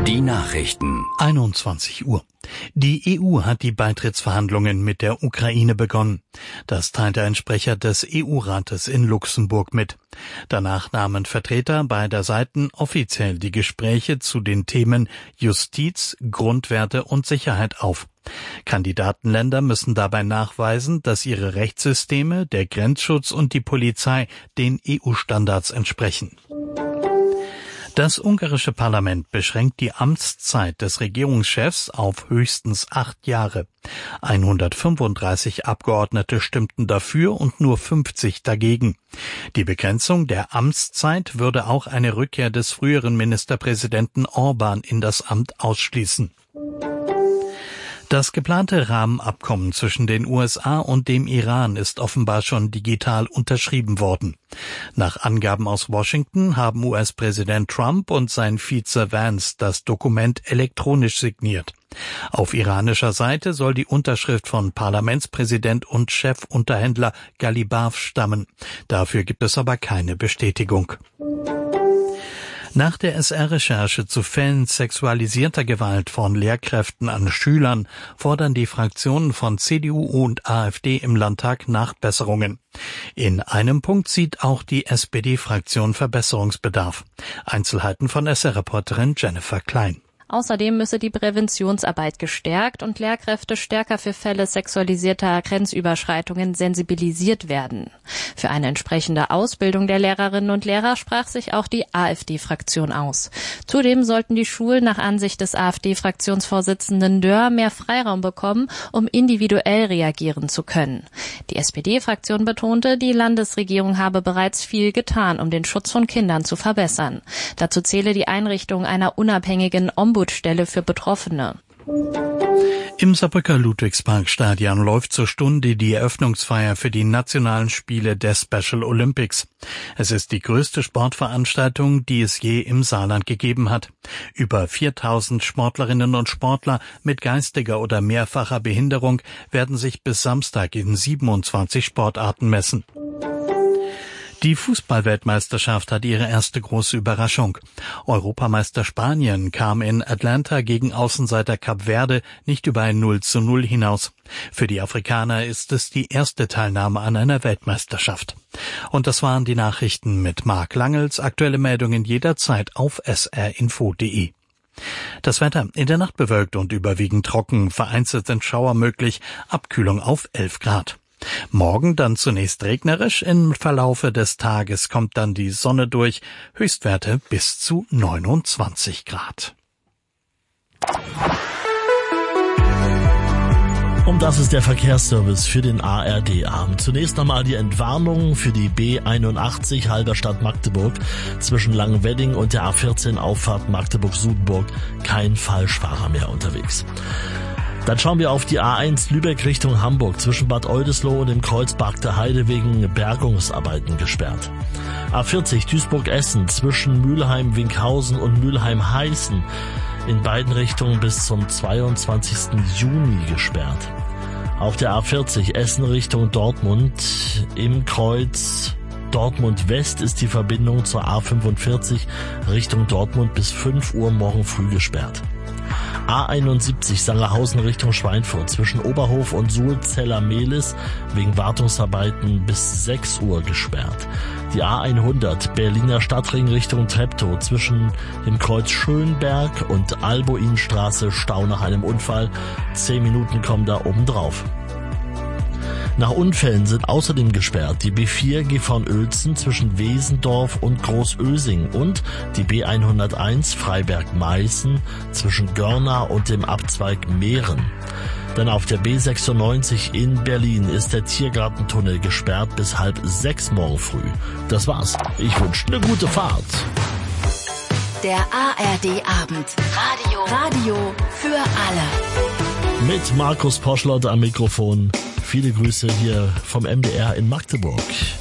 Die Nachrichten. 21 Uhr. Die EU hat die Beitrittsverhandlungen mit der Ukraine begonnen. Das teilte ein Sprecher des EU-Rates in Luxemburg mit. Danach nahmen Vertreter beider Seiten offiziell die Gespräche zu den Themen Justiz, Grundwerte und Sicherheit auf. Kandidatenländer müssen dabei nachweisen, dass ihre Rechtssysteme, der Grenzschutz und die Polizei den EU-Standards entsprechen. Das ungarische Parlament beschränkt die Amtszeit des Regierungschefs auf höchstens 8 Jahre. 135 Abgeordnete stimmten dafür und nur 50 dagegen. Die Begrenzung der Amtszeit würde auch eine Rückkehr des früheren Ministerpräsidenten Orbán in das Amt ausschließen. Das geplante Rahmenabkommen zwischen den USA und dem Iran ist offenbar schon digital unterschrieben worden. Nach Angaben aus Washington haben US-Präsident Trump und sein Vize Vance das Dokument elektronisch signiert. Auf iranischer Seite soll die Unterschrift von Parlamentspräsident und Chefunterhändler Ghalibaf stammen. Dafür gibt es aber keine Bestätigung. Nach der SR-Recherche zu Fällen sexualisierter Gewalt von Lehrkräften an Schülern fordern die Fraktionen von CDU und AfD im Landtag Nachbesserungen. In einem Punkt sieht auch die SPD-Fraktion Verbesserungsbedarf. Einzelheiten von SR-Reporterin Jennifer Klein. Außerdem müsse die Präventionsarbeit gestärkt und Lehrkräfte stärker für Fälle sexualisierter Grenzüberschreitungen sensibilisiert werden. Für eine entsprechende Ausbildung der Lehrerinnen und Lehrer sprach sich auch die AfD-Fraktion aus. Zudem sollten die Schulen nach Ansicht des AfD-Fraktionsvorsitzenden Dörr mehr Freiraum bekommen, um individuell reagieren zu können. Die SPD-Fraktion betonte, die Landesregierung habe bereits viel getan, um den Schutz von Kindern zu verbessern. Dazu zähle die Einrichtung einer unabhängigen Ombudsstelle für Betroffene. Im Saarbrücker Ludwigsparkstadion läuft zur Stunde die Eröffnungsfeier für die nationalen Spiele der Special Olympics. Es ist die größte Sportveranstaltung, die es je im Saarland gegeben hat. Über 4000 Sportlerinnen und Sportler mit geistiger oder mehrfacher Behinderung werden sich bis Samstag in 27 Sportarten messen. Die Fußballweltmeisterschaft hat ihre erste große Überraschung. Europameister Spanien kam in Atlanta gegen Außenseiter Kap Verde nicht über ein 0:0 hinaus. Für die Afrikaner ist es die erste Teilnahme an einer Weltmeisterschaft. Und das waren die Nachrichten mit Marc Langels. Aktuelle Meldungen jederzeit auf srinfo.de. Das Wetter in der Nacht bewölkt und überwiegend trocken, vereinzelt sind Schauer möglich, Abkühlung auf 11 Grad. Morgen dann zunächst regnerisch, im Verlaufe des Tages kommt dann die Sonne durch, Höchstwerte bis zu 29 Grad. Und das ist der Verkehrsservice für den ARD-Abend. Zunächst nochmal die Entwarnung für die B81 Halberstadt-Magdeburg zwischen Langenwedding und der A14 Auffahrt Magdeburg-Sudenburg. Kein Falschfahrer mehr unterwegs. Dann schauen wir auf die A1 Lübeck Richtung Hamburg zwischen Bad Oldesloe und dem Kreuz Bargter Heide wegen Bergungsarbeiten gesperrt. A40 Duisburg-Essen zwischen Mülheim-Winkhausen und Mülheim-Heißen in beiden Richtungen bis zum 22. Juni gesperrt. Auf der A40 Essen Richtung Dortmund im Kreuz Dortmund West ist die Verbindung zur A45 Richtung Dortmund bis 5 Uhr morgen früh gesperrt. A71 Sangerhausen Richtung Schweinfurt zwischen Oberhof und Sulzeller-Mehlis wegen Wartungsarbeiten bis 6 Uhr gesperrt. Die A100 Berliner Stadtring Richtung Treptow zwischen dem Kreuz Schönberg und Alboinstraße Stau nach einem Unfall. 10 Minuten kommen da oben drauf. Nach Unfällen sind außerdem gesperrt die B4 Gifhorn-Uelzen zwischen Wesendorf und Großösing und die B101 Freiberg-Meißen zwischen Görna und dem Abzweig Mehren. Dann auf der B96 in Berlin ist der Tiergartentunnel gesperrt bis 5:30 morgen früh. Das war's. Ich wünsche eine gute Fahrt. Der ARD-Abend. Radio für alle. Mit Markus Poschlott am Mikrofon. Viele Grüße hier vom MDR in Magdeburg.